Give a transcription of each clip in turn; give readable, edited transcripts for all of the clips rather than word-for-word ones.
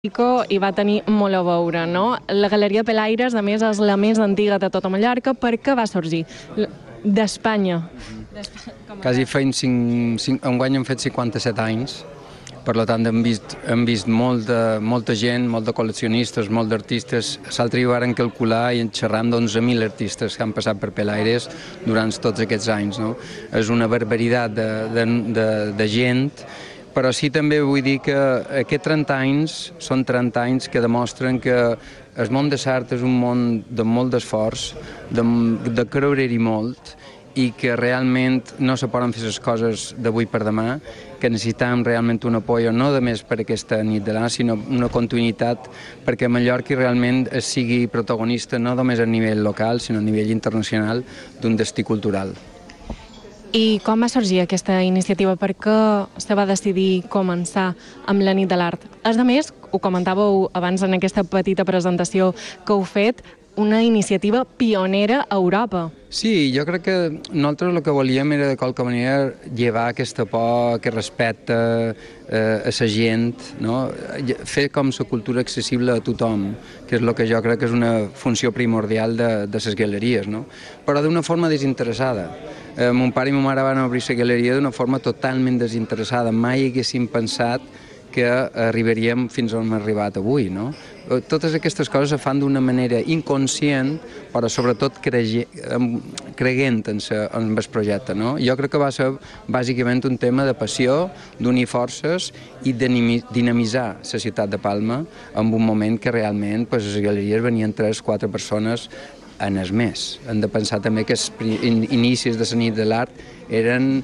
i va tenir molt a veure, no? La Galeria Pelaires, a més, és la més antiga de tota Mallorca. Per què va sorgir? D'Espanya. Quasi feim enguany hem fet 57 anys, per tant hem vist molta gent, molt de col·leccionistes, molt d'artistes. L'altre dia varen calcular i xerram d'11.000 artistes que han passat per Pelaires durant tots aquests anys, no? És una barbaritat de gent. Però sí també vull dir que aquests 30 anys són 30 anys que demostren que el món de l'art és un món de molt d'esforç, de creure-hi molt, i que realment no se poden fer les coses d'avui per demà, que necessitem realment un apoyo no només per aquesta nit de l'art, sinó una continuïtat perquè Mallorca realment sigui protagonista no només a nivell local, sinó a nivell internacional d'un destí cultural. I com va sorgir aquesta iniciativa? Per què se va decidir començar amb la nit de l'art? A més, ho comentàveu abans en aquesta petita presentació que heu fet, una iniciativa pionera a Europa. Sí, jo crec que nosaltres el que volíem era de qualque manera llevar aquesta por, aquest respecte a la gent, no? Fer com la cultura accessible a tothom, que és el que jo crec que és una funció primordial de les galeries, no? Però d'una forma desinteressada. Mon pare i ma mare van obrir la galeria d'una forma totalment desinteressada. Mai haguéssim pensat que arribaríem fins on hem arribat avui, no? Totes aquestes coses se fan d'una manera inconscient, però sobretot creient en el projecte, no? Jo crec que va ser bàsicament un tema de passió, d'unir forces i de dinamitzar la ciutat de Palma en un moment que realment a les galeries venien 3-4 persones en el mes. Hem de pensar també que els inicis de la nit de l'art eren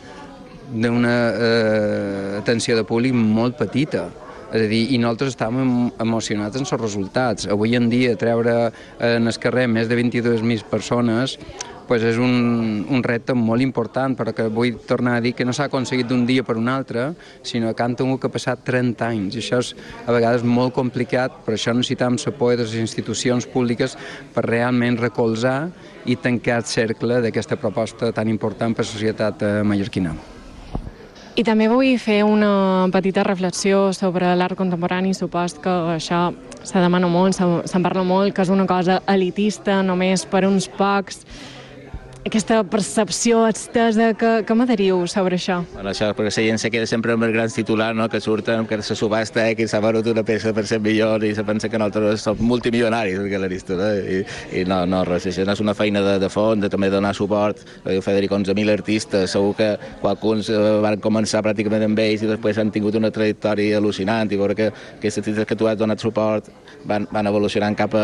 d'una atenció de públic molt petita. És a dir, i nosaltres estàvem emocionats en els resultats. Avui en dia treure en el carrer més de 22.000 persones és un repte molt important, però que vull tornar a dir que no s'ha aconseguit d'un dia per un altre, sinó que han tingut que passar 30 anys. I això és a vegades molt complicat, per això necessitem l'apoyo de les institucions públiques per realment recolzar i tancar el cercle d'aquesta proposta tan important per a la societat mallorquina. I també vull fer una petita reflexió sobre l'art contemporani. Supos que això se demana molt, se'n parla molt, que és una cosa elitista, només per uns pocs. Aquesta percepció estesa, què m'adheriu sobre això? Bueno, això perquè la gent se queda sempre amb els grans titulars, no?, que surten, que se subhasta, que s'ha venut una peça per 100 milions i se pensa que nosaltres som multimilionaris, els galeristes, no? I no, res, això no és una feina de fons, de també donar suport. Diu Federic, 11.000 artistes, segur que alguns van començar pràcticament amb ells i després han tingut una trajectòria al·lucinant, i veure que aquests artistes que tu has donat suport van evolucionant cap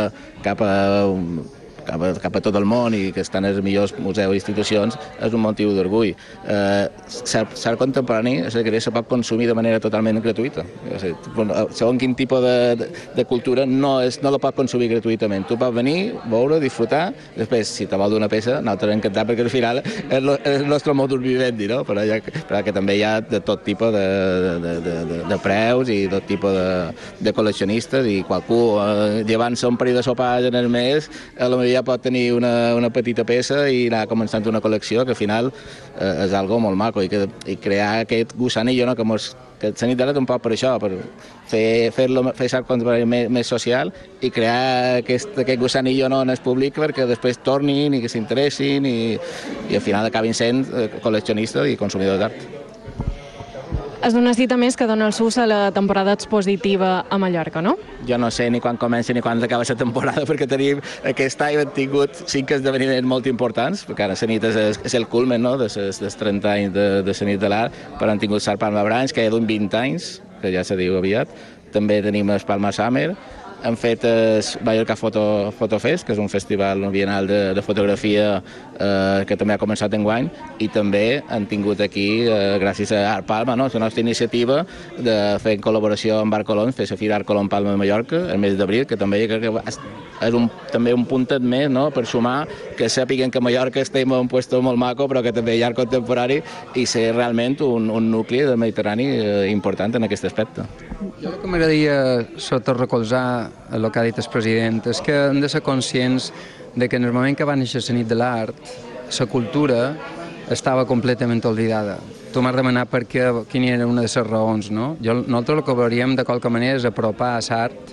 a tot el món i que estan als millors museus i institucions, és un motiu d'orgull. L'art contemporani se pot consumir de manera totalment gratuïta. Segons quin tipus de cultura no la pot consumir gratuïtament. Tu pots venir, veure, disfrutar, després, si te vol d'una peça, nosaltres encantat, perquè al final és el nostre modus vivendi, no? Però que també hi ha de tot tipus de preus i tot tipus de col·leccionistes, i qualcú llevant-se un parell de sopars en el mes, potser ja pot tenir una petita peça i anar començant una col·lecció, que al final és algo molt maco, i crear aquest gusanillo, no?, que la nit de l'art un poc per això, per fer l'art contemporani més social i crear aquest gusanillo en el públic perquè després tornin i que s'interessin i al final acabin sent col·leccionistes i consumidors d'art. És una cita més que dona el sus a la temporada expositiva a Mallorca, no? Jo no sé ni quan comença ni quan acaba la temporada, perquè aquest any hem tingut 5 esdeveniments molt importants, perquè ara la nit és el culmen, no?, dels 30 anys de la nit de l'art, però hem tingut el Palma Branch, que ja d'un 20 anys, que ja se diu aviat, també tenim el Palma Summer, hem fet el Mallorca Photo Fest, que és un festival bienal de fotografia que també ha començat enguany, i també hem tingut aquí, gràcies a Art Palma, no?, la nostra iniciativa de fer en col·laboració amb Art Colón, fer la Fira Art Colón Palma de Mallorca, el mes d'abril, que també crec que és també un puntet més, no?, per sumar, que sàpiguen que a Mallorca estem en un lloc molt maco, però que també hi ha art contemporani, i ser realment un nucli del Mediterrani important en aquest aspecte. Jo el que m'agradaria, sobretot, recolzar el que ha dit el president, és que hem de ser conscients de que en el moment que va néixer la nit de l'art, la cultura estava completament oblidada. tu m'has demanat quina era una de les raons, no? Nosaltres el que volíem de qualque manera és apropar a l'art